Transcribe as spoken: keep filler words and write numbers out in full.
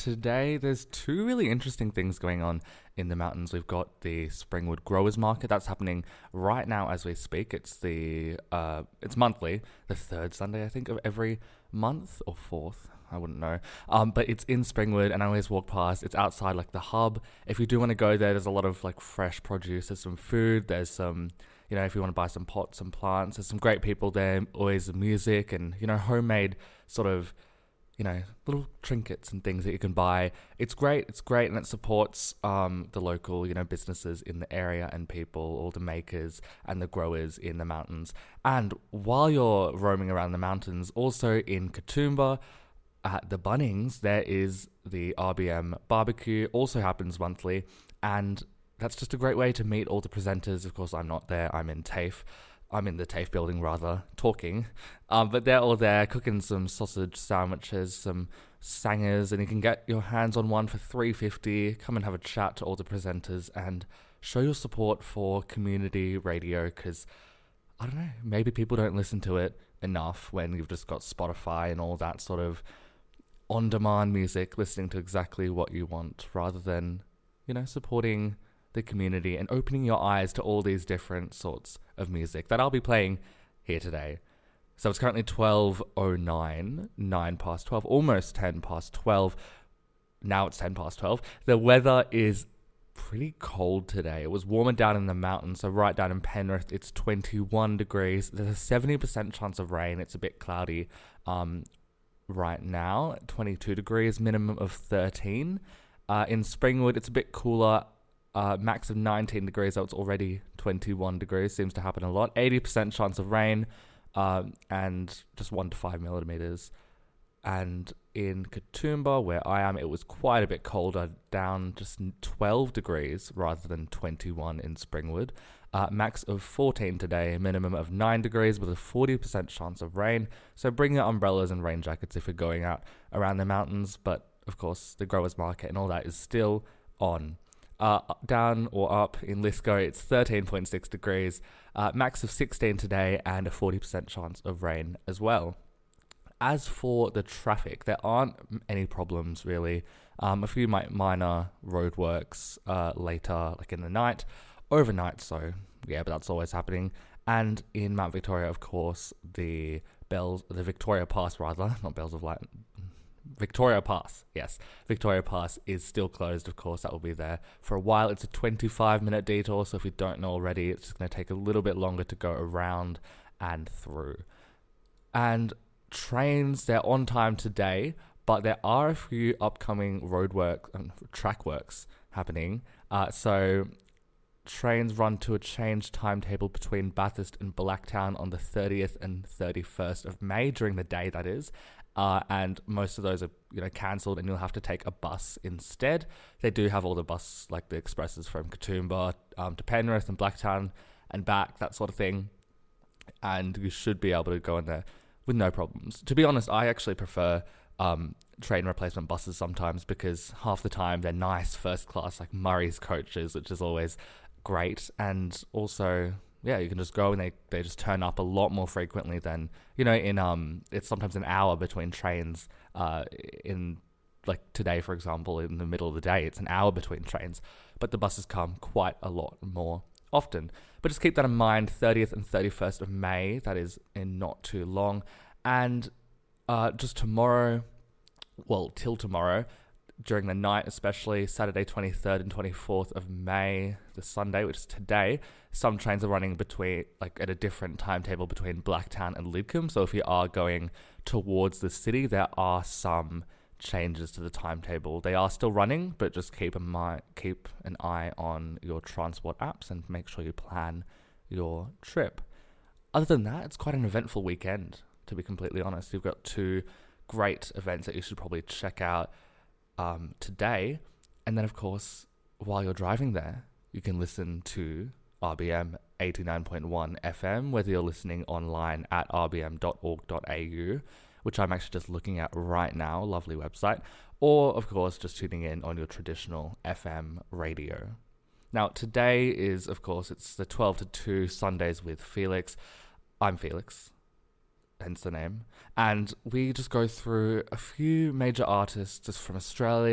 today there's two really interesting things going on in the mountains. We've got the Springwood Growers Market that's happening right now as we speak. It's the uh, it's monthly, the third Sunday I think of every month, or fourth. I wouldn't know. Um, but it's in Springwood, and I always walk past. It's outside like the hub. If you do want to go there, there's a lot of like fresh produce. There's some food. There's some, you know, if you want to buy some pots and plants, there's some great people there. Always music and, you know, homemade sort of, you know, little trinkets and things that you can buy. It's great. It's great, and it supports um, the local, you know, businesses in the area and people, all the makers and the growers in the mountains. And while you're roaming around the mountains, also in Katoomba, at the Bunnings, there is the R B M barbecue, also happens monthly, and that's just a great way to meet all the presenters. Of course, I'm not there, I'm in TAFE. I'm in the TAFE building, rather, talking. Um, but they're all there cooking some sausage sandwiches, some sangers, and you can get your hands on one for three dollars fifty. Come and have a chat to all the presenters and show your support for community radio, because, I don't know, maybe people don't listen to it enough when you've just got Spotify and all that sort of on-demand music, listening to exactly what you want, rather than, you know, supporting the community and opening your eyes to all these different sorts of music that I'll be playing here today. So it's currently twelve oh nine, nine past twelve, almost ten past twelve. Now it's ten past twelve. The weather is pretty cold today. It was warmer down in the mountains, so right down in Penrith, it's twenty-one degrees. There's a seventy percent chance of rain. It's a bit cloudy um, right now. twenty-two degrees, minimum of thirteen. Uh, in Springwood, it's a bit cooler. Uh, max of nineteen degrees, so it's already twenty-one degrees. Seems to happen a lot. eighty percent chance of rain, um, and just one to five millimeters. And in Katoomba, where I am, it was quite a bit colder, down just twelve degrees rather than twenty-one in Springwood. Uh, max of fourteen today, minimum of nine degrees with a forty percent chance of rain. So bring your umbrellas and rain jackets if you're going out around the mountains. But, of course, the Growers Market and all that is still on. Uh, down or up in Lithgow, it's thirteen point six degrees, uh, max of sixteen today, and a forty percent chance of rain as well. As for the traffic, there aren't any problems really. Um, a few mi- minor roadworks uh, later, like in the night, overnight, so yeah, but that's always happening. And in Mount Victoria, of course, the Bells, the Victoria Pass rather, not Bells of Light. Victoria Pass, yes. Victoria Pass is still closed, of course. That will be there for a while. It's a twenty-five minute detour, so if you don't know already, it's just going to take a little bit longer to go around and through. And trains, they're on time today, but there are a few upcoming roadwork and track works happening. Uh, so trains run to a changed timetable between Bathurst and Blacktown on the thirtieth and thirty-first of May, during the day, that is. Uh, and most of those are, you know, cancelled, and you'll have to take a bus instead. They do have all the bus, like the expresses from Katoomba um, to Penrith and Blacktown and back, that sort of thing. And you should be able to go in there with no problems. To be honest, I actually prefer um, train replacement buses sometimes, because half the time they're nice first class, like Murray's coaches, which is always great. And also, yeah, you can just go and they, they just turn up a lot more frequently than, you know, in, um, it's sometimes an hour between trains, uh, in, like today, for example, in the middle of the day, it's an hour between trains, but the buses come quite a lot more often. But just keep that in mind, thirtieth and thirty-first of May, that is in not too long. And, uh, just tomorrow, well, till tomorrow, during the night, especially Saturday twenty-third and twenty-fourth of May, the Sunday, which is today, some trains are running between, like, at a different timetable between Blacktown and Lidcombe. So if you are going towards the city, there are some changes to the timetable. They are still running, but just keep a mi- keep an eye on your transport apps and make sure you plan your trip. Other than that, it's quite an eventful weekend, to be completely honest. You've got two great events that you should probably check out Um, today. And then, of course, while you're driving there, you can listen to R B M eighty-nine point one F M, whether you're listening online at r b m dot org dot a u, which I'm actually just looking at right now, lovely website, or, of course, just tuning in on your traditional F M radio. Now, today is, of course, it's the twelve to two Sundays with Felix. I'm Felix, hence the name. And we just go through a few major artists just from Australia,